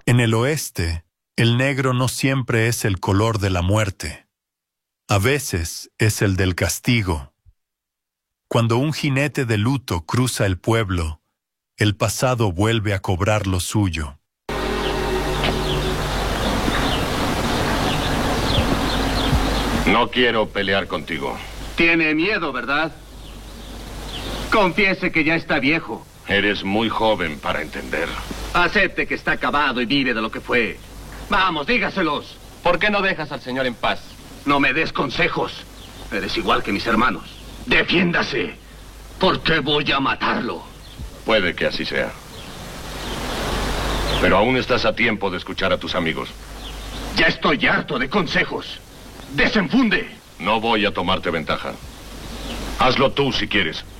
En el oeste, el negro no siempre es el color de la muerte. A veces es el del castigo. Cuando un jinete de luto cruza el pueblo, el pasado vuelve a cobrar lo suyo. No quiero pelear contigo. Tiene miedo, ¿verdad? Confiese que ya está viejo. Eres muy joven para entender. Acepte que está acabado y vive de lo que fue. Vamos, dígaselos. ¿Por qué no dejas al señor en paz? No me des consejos. Eres igual que mis hermanos. Defiéndase, porque voy a matarlo. Puede que así sea. Pero aún estás a tiempo de escuchar a tus amigos. Ya estoy harto de consejos. ¡Desenfunde! No voy a tomarte ventaja. Hazlo tú si quieres.